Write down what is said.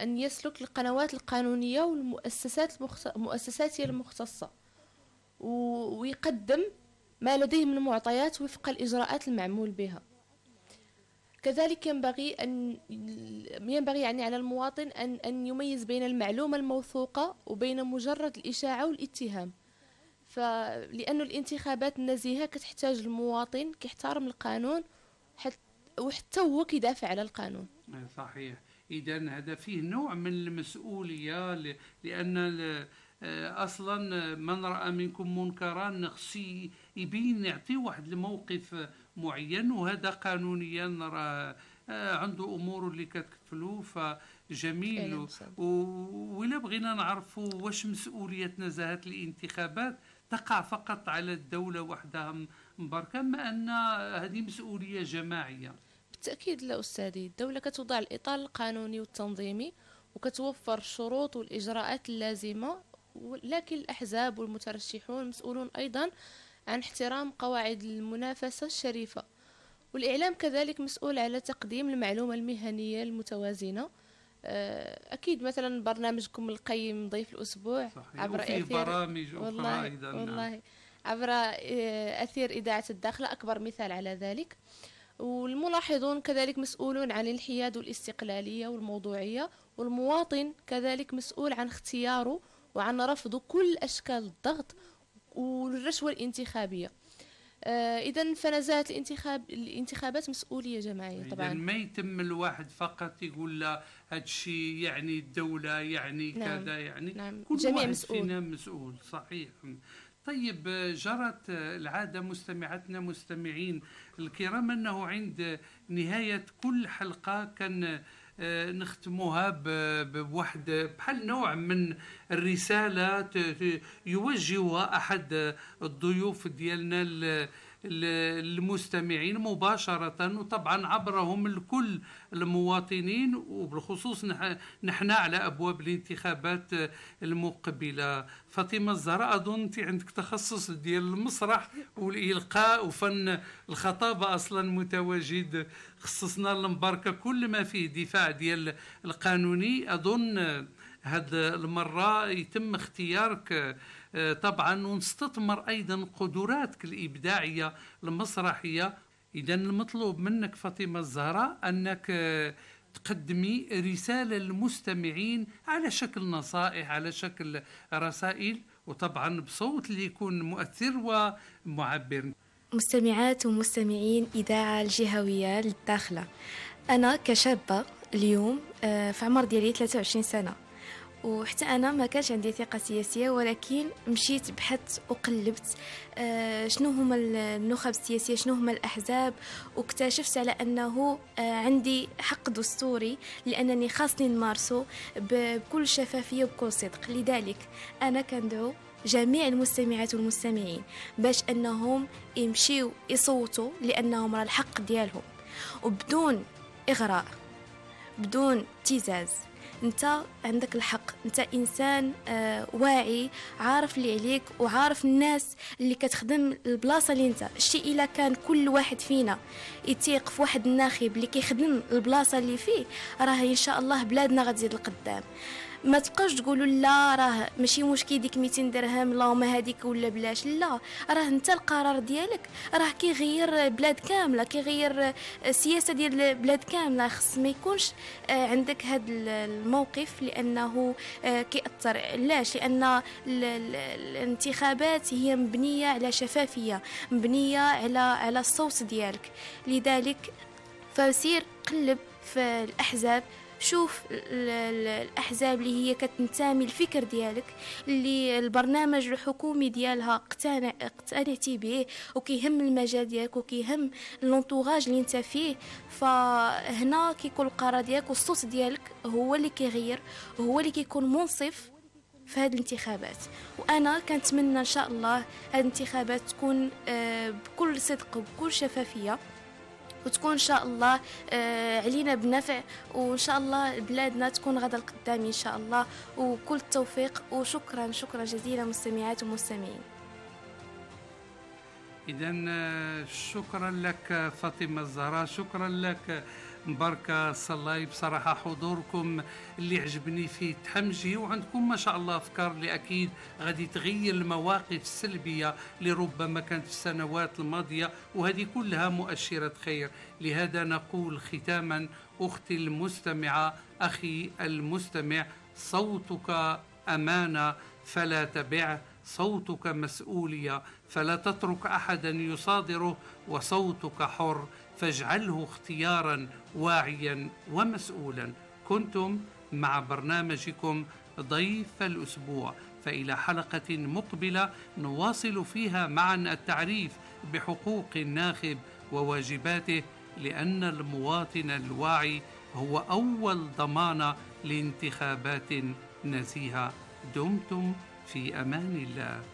أن يسلك القنوات القانونية والمؤسسات المختصة، ويقدم ما لديه من معطيات وفق الإجراءات المعمول بها. كذلك ينبغي يعني على المواطن أن يميز بين المعلومة الموثوقة وبين مجرد الإشاعة والاتهام. لأن الانتخابات النزيهة كتحتاج المواطن كيحترم القانون وحتى هو كيدافع على القانون. صحيح. إذا هذا فيه نوع من المسؤولية، لأن أصلا من رأى منكم منكرا خصي يبين يعطي واحد الموقف معين، وهذا قانونيا راه عنده أمور اللي كتكفلو، فجميل. وإلا بغينا نعرفوا واش مسؤولية نزاهة الانتخابات تقع فقط على الدولة وحدها مباركة، أما أن هذه مسؤولية جماعية؟ بالتأكيد لا أستاذي، الدولة كتوضع الإطار القانوني والتنظيمي وكتوفر الشروط والإجراءات اللازمة، لكن الأحزاب والمترشحون مسؤولون أيضا عن احترام قواعد المنافسة الشريفة. والإعلام كذلك مسؤول على تقديم المعلومة المهنية المتوازنة. أكيد مثلا برنامجكم القيم ضيف الأسبوع عبر أثير برامج أخرى أيضا. والله عبر أثير إذاعة الداخلة أكبر مثال على ذلك. والملاحظون كذلك مسؤولون عن الحياد والاستقلالية والموضوعية، والمواطن كذلك مسؤول عن اختياره وعن رفض كل أشكال الضغط والرشوة الانتخابية. إذن فنزاهة الانتخابات مسؤولية جماعية طبعا. ما يتم الواحد فقط يقول لا هذا الشيء يعني الدولة يعني كذا، يعني نعم. كل جميع واحد مسؤول. فينا مسؤول. صحيح. طيب، جرت العادة مستمعتنا مستمعين الكرام أنه عند نهاية كل حلقة كان نختموها بواحد بحال نوع من الرسالة يوجهها أحد الضيوف ديالنا المستمعين مباشرة، وطبعا عبرهم لكل المواطنين، وبالخصوص نحن على أبواب الانتخابات المقبلة. فاطمة الزهراء، أظن أنت عندك تخصص ديال المسرح والإلقاء وفن الخطابة أصلا متواجد، خصصنا المباركة كل ما فيه دفاع ديال القانوني. أظن هاد المرة يتم اختيارك طبعا، ونستثمر أيضا قدراتك الإبداعية المسرحية. إذن المطلوب منك فاطمة الزهراء أنك تقدمي رسالة للمستمعين على شكل نصائح، على شكل رسائل، وطبعا بصوت اللي يكون مؤثر ومعبر. مستمعات ومستمعين إذاعة الجهوية للداخلة، أنا كشابة اليوم في عمر ديالي 23 سنة، وحتى أنا ما كانش عندي ثقة سياسية، ولكن مشيت بحثت وقلبت شنو هما النخب السياسية، شنو هما الأحزاب، واكتشفت على أنه عندي حق دستوري لأنني خاصني نمارسه بكل شفافية وبكل صدق. لذلك أنا كندعو جميع المستمعات والمستمعين باش أنهم يمشيوا يصوتوا، لأنهم راه الحق ديالهم، وبدون إغراء بدون ابتزاز. انت عندك الحق، انت انسان واعي، عارف اللي عليك وعارف الناس اللي كتخدم البلاصه اللي انت. الشيء الا كان كل واحد فينا يتيق في واحد الناخب اللي كيخدم البلاصه اللي فيه، راه ان شاء الله بلادنا غتزيد لقدام. ما تبقاوش تقولوا لا راه ماشي مشكل ديك 200 درهم اللهم هذيك ولا بلاش، لا، راه انت القرار ديالك راه كيغير بلاد كامله، كيغير السياسه ديال البلاد كامله. خص ما يكونش عندك هذا الموقف لانه كيأثر. علاش؟ لان الانتخابات هي مبنيه على شفافيه، مبنيه على الصوت ديالك. لذلك فسير قلب في الاحزاب، شوف الأحزاب اللي هي كتنتمي الفكر ديالك، اللي البرنامج الحكومي ديالها اقتنعتي به وكيهم المجال ديالك وكيهم لونطوراج اللي انت فيه. فهنا كيكون القرار ديالك والصوت ديالك هو اللي كيغير، هو اللي كيكون منصف في هذه الانتخابات. وانا كنتمنى ان شاء الله هذه الانتخابات تكون بكل صدق وبكل شفافيه، وتكون إن شاء الله علينا بنفع، وإن شاء الله بلادنا تكون غدا القدام إن شاء الله، وكل التوفيق. وشكرا جزيلا مستمعات ومستمعين. إذن شكرا لك فاطمة الزهراء، شكرا لك بركة صلاي بصراحة حضوركم اللي عجبني فيه تحمجي، وعندكم ما شاء الله أفكار اللي أكيد غادي تغير المواقف السلبية اللي ربما كانت في السنوات الماضية، وهذه كلها مؤشرات خير. لهذا نقول ختاما أختي المستمعة، أخي المستمع، صوتك أمانة فلا تبعه، صوتك مسؤولية فلا تترك أحدا يصادره، وصوتك حر فاجعله اختيارا واعيا ومسؤولا. كنتم مع برنامجكم ضيف الأسبوع، فإلى حلقة مقبلة نواصل فيها معا التعريف بحقوق الناخب وواجباته، لأن المواطن الواعي هو أول ضمانة لانتخابات نزيهة. دمتم في أمان الله.